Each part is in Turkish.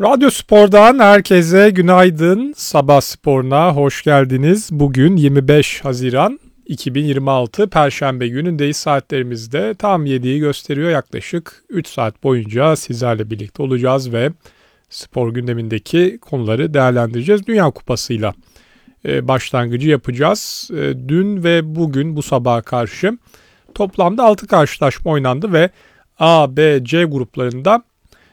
Radyo Spor'dan herkese günaydın. Sabah sporuna hoş geldiniz. Bugün 25 Haziran 2026 Perşembe günündeyiz. Saatlerimizde tam 7'yi gösteriyor. Yaklaşık 3 saat boyunca sizlerle birlikte olacağız ve spor gündemindeki konuları değerlendireceğiz. Dünya Kupası'yla başlangıcı yapacağız. Dün ve bugün bu sabaha karşı toplamda 6 karşılaşma oynandı ve A, B, C gruplarında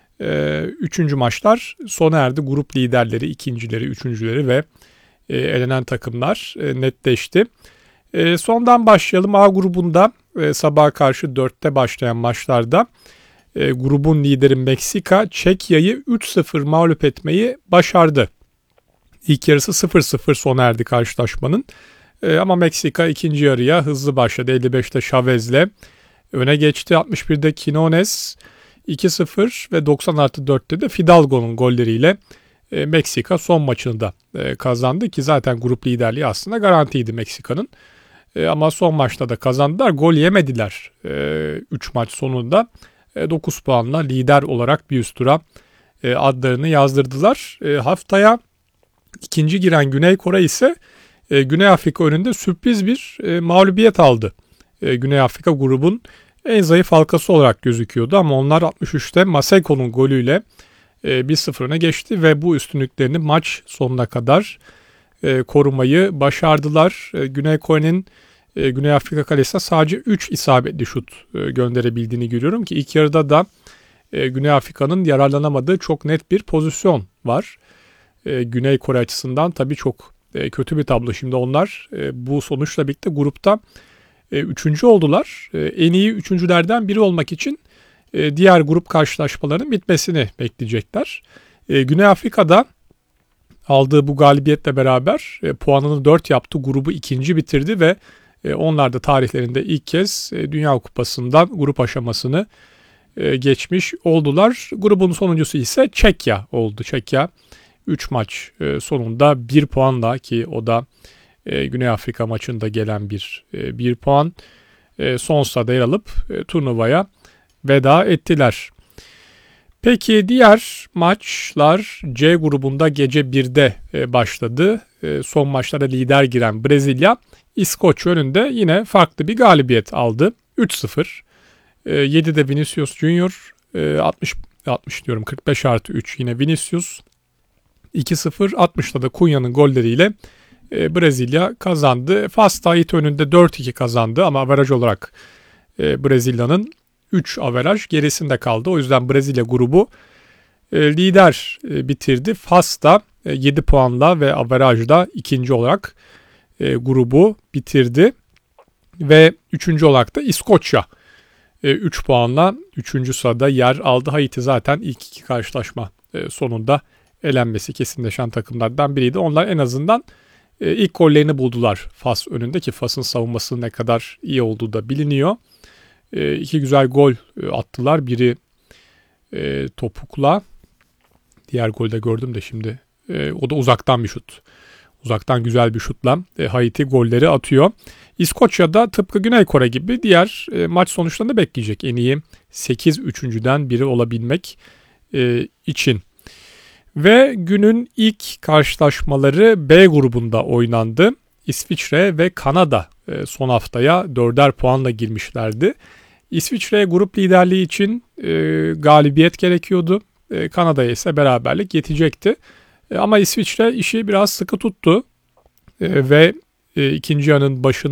üçüncü maçlar sona erdi. Grup liderleri, ikincileri, üçüncüleri ve elenen takımlar netleşti. Sondan başlayalım. A grubunda sabaha karşı 4'te başlayan maçlarda grubun lideri Meksika, Çekya'yı 3-0 mağlup etmeyi başardı. İlk yarısı 0-0 sona erdi karşılaşmanın. Ama Meksika ikinci yarıya hızlı başladı. 55'te Chavez'le öne geçti. 61'de Quinones 2-0 ve 90+4'te de Fidalgo'nun golleriyle Meksika son maçını da kazandı ki zaten grup liderliği aslında garantiydi Meksika'nın. Ama son maçta da kazandılar. Gol yemediler 3 maç sonunda. 9 puanla lider olarak bir üst tura adlarını yazdırdılar. Haftaya ikinci giren Güney Kore ise Güney Afrika önünde sürpriz bir mağlubiyet aldı. Güney Afrika grubun en zayıf halkası olarak gözüküyordu ama onlar 63'te Maseko'nun golüyle 1-0 öne geçti ve bu üstünlüklerini maç sonuna kadar korumayı başardılar. Güney Kore'nin Güney Afrika kalesine sadece 3 isabetli şut gönderebildiğini görüyorum ki ilk yarıda da Güney Afrika'nın yararlanamadığı çok net bir pozisyon var. Güney Kore açısından tabii çok kötü bir tablo. Şimdi onlar bu sonuçla birlikte grupta üçüncü oldular. En iyi üçüncülerden biri olmak için diğer grup karşılaşmalarının bitmesini bekleyecekler. Güney Afrika'da aldığı bu galibiyetle beraber puanını 4 yaptı. Grubu ikinci bitirdi ve onlar da tarihlerinde ilk kez Dünya Kupası'ndan grup aşamasını geçmiş oldular. Grubun sonuncusu ise Çekya oldu. Çekya 3 maç sonunda 1 puanla ki o da Güney Afrika maçında gelen bir puan son sırada yer alıp turnuvaya veda ettiler. Peki diğer maçlar C grubunda gece 1'de başladı. Son maçlara lider giren Brezilya İskoçya önünde yine farklı bir galibiyet aldı. 3-0. 7'de Vinicius Junior 45+3 yine Vinicius 2-0 60'da da Cunha'nın golleriyle Brezilya kazandı. Fas Tahiti önünde 4-2 kazandı ama averaj olarak Brezilya'nın 3 averaj gerisinde kaldı. O yüzden Brezilya grubu lider bitirdi. Fas da 7 puanla ve averajda ikinci olarak grubu bitirdi. Ve üçüncü olarak da İskoçya 3 puanla 3. sırada yer aldı. Haiti zaten ilk iki karşılaşma sonunda elenmesi kesinleşen takımlardan biriydi. Onlar en azından ilk gollerini buldular Fas önünde ki Fas'ın savunmasının ne kadar iyi olduğu da biliniyor. 2 güzel gol attılar. Biri topukla. Diğer golde gördüm de şimdi. O da uzaktan bir şut. Uzaktan güzel bir şutla Haiti golleri atıyor. İskoçya'da tıpkı Güney Kore gibi diğer maç sonuçlarını bekleyecek. En iyi 8 üçüncüden biri olabilmek için. Ve günün ilk karşılaşmaları B grubunda oynandı. İsviçre ve Kanada son haftaya 4'er puanla girmişlerdi. İsviçre'ye grup liderliği için galibiyet gerekiyordu. Kanada'ya ise beraberlik yetecekti. Ama İsviçre işi biraz sıkı tuttu ve ikinci yarının başında